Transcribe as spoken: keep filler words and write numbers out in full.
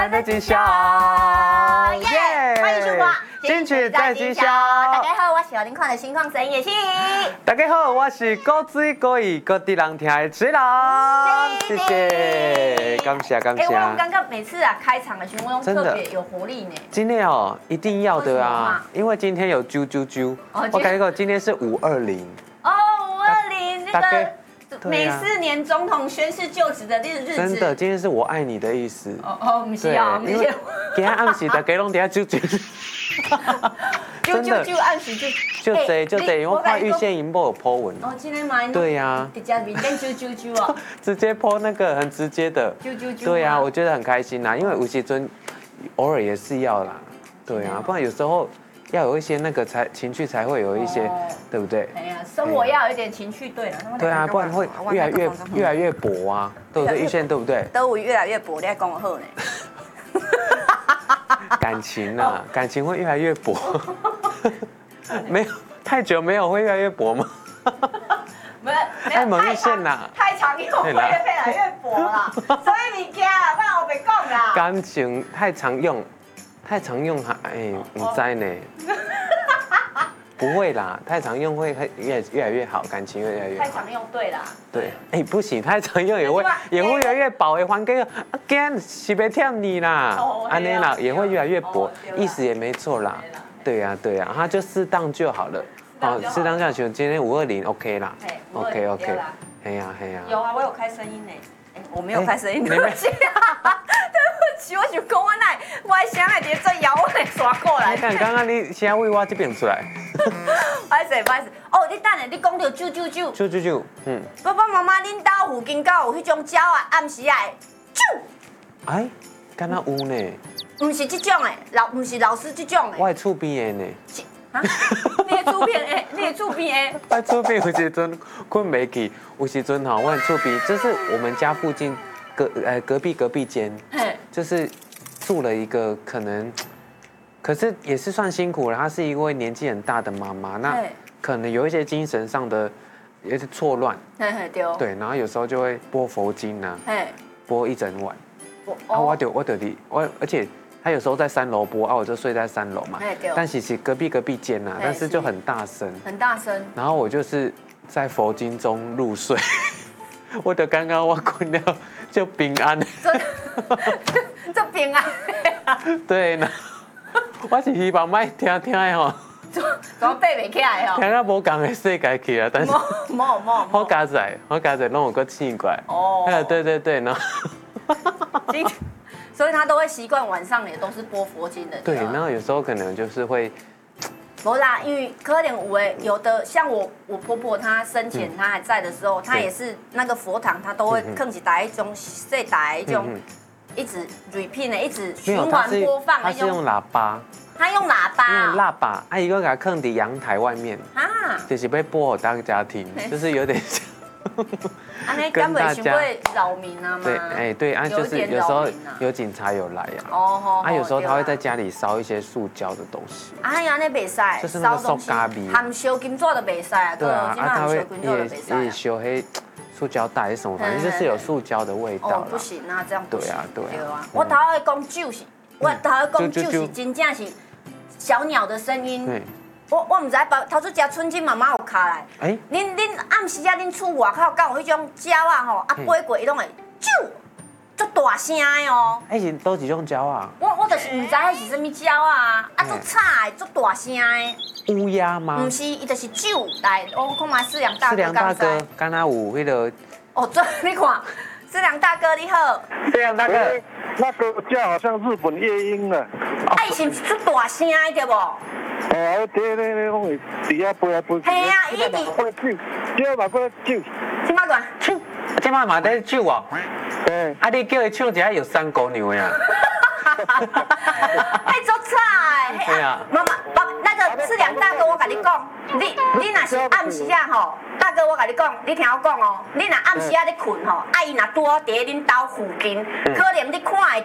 在在今宵， 耶！欢迎收看《 金曲在今宵》。 大家好，我是您看的新创神叶欣。 大家好，我是高水高艺各地人听的水郎，谢谢，感谢感谢。 哎，我刚刚每次啊开场的时候，特别有活力呢。 今天哦，一定要的啊，因为今天有啾啾啾。我跟你讲，今天是五二零。 哦，五二零那个。美四年总统宣誓就职的日子， 真的，今天是我爱你的意思。 哦哦，不是啊，不是。今天暗时大家拢在啾啾， 啾啾啾暗时就就这就这，我看玉县银波有 po 文。 哦，今天买对呀， 直接面跟啾啾啾啊， 直接 po 那个很直接的。 啾啾啾。 对呀，我觉得很开心呐，因为吴锡尊偶尔也是要啦，对啊，不然有时候。要有一些那个才情绪才会有一些，哦、对不对？ 哎呀，生活要有一点情绪，对了。 对啊，不然会越来越越来越薄啊，对不对？玉县对不对？ 都会越来越薄，你还讲我好呢。 感情啊，感情会越来越薄。没有太久没有会越来越薄吗？ 没有， 太猛一线啦， 太长用会越来越薄啦。所以你惊啦，不然我别讲啦。 感情太常用。太常用还哎，唔知呢，不会啦，太常用会越越来越好，感情越来越好。 太常用对啦。 对，哎不行，太常用也会也会越来越薄，还给啊干是别跳你啦，安尼啦也会越来越薄，意思也没错啦。对呀对呀，它就适当就好了。好，适当下去，今天五二零 OK 啦 ，OK OK， 嘿呀嘿呀。 有啊，我有开声音呢。我没有开声音，对不起啊，对不起，我就讲我那我声爱伫做摇，我来刷过来。 你看刚刚你声为我这边出来。 不好意思，不好意思。哦，你等下，你讲到啾啾啾。 啾啾啾，嗯。 爸爸妈妈，恁家附近敢有迄种鸟啊？暗时啊，啾。 哎，敢若有呢。 唔是这种的，老唔是老师这种的。 我厝边的呢。 啊？你的厝边诶，你的厝边诶。 我厝边有时阵困袂去，有时阵哈，我厝边就是我们家附近隔呃隔壁隔壁间，就是住了一个可能，可是也是算辛苦了。她是一位年纪很大的妈妈，那可能有一些精神上的也是错乱，对，然后有时候就会播佛经啊，播一整晚，啊，我就我就离我而且。他有时候在三楼播啊，我就睡在三楼嘛。但其实隔壁隔壁间呐，但是就很大声， 很大声。 然后我就是在佛经中入睡，我的刚刚我困了就平安。 这平安。 对呢，我是希望卖听听的吼。 怎么背袂起来哦？ 听到无共的世界去啊，但是。 冇冇。 好加载，好加载，让我个奇怪。哦。对对对，然后。 所以他都会习惯晚上也都是播佛经的。 对，然后有时候可能就是会， 不啦，因为可能有诶，有的像我我婆婆她生前她还在的时候，她也是那个佛堂，她都会放一台一种这台一种一直 repeat 的，一直循环播放。 她是用喇叭。 她用喇叭。 用喇叭，啊，一个给她放在阳台外面，啊，就是被播给大家听，就是有点像。 跟大家扰民啊吗？ 对，哎对啊，就是有时候有警察有来呀，哦，啊有时候他会在家里烧一些塑胶的东西。 哎呀，那袂使， 就是那个塑胶味， 含烧金纸都袂使啊。 对啊，啊他会也也烧黑塑胶袋什么，反正就是有塑胶的味道。 哦，不行啊，这样不行。 对啊，对啊。 我头会讲酒是，我头会讲酒是真正是小鸟的声音。我我唔知，头出食春金妈妈有卡来。哎，恁恁暗时啊，恁厝外口敢有迄种鸟啊吼，啊飞过伊拢会啾，足大声的哦。 哎是倒一种鸟啊？ 我我就是唔知迄是什么鸟啊，啊足吵的，足大声的。 乌鸦吗？ 唔是，伊就是啾来，我看嘛四两大哥。 四两大哥，敢若有迄个。 哦，这你看，四两大哥你好。 四两大哥， 那个叫好像日本夜莺啊。 哎，是足大声的对不？ 哦，对对对，讲伊底下飞来飞去。 系啊，伊伫。 酒，叫嘛过酒。 即摆讲唱，即摆嘛在唱哦。 对。 啊，你叫伊唱一下有三狗牛呀。 哎，足吵的。 对啊。 妈妈，爸，那个四两大哥，我跟你讲，你你若是暗时啊吼，大哥我跟你讲，你听我讲哦，你若暗时啊咧困吼，啊伊若拄好伫恁兜附近，可能你看会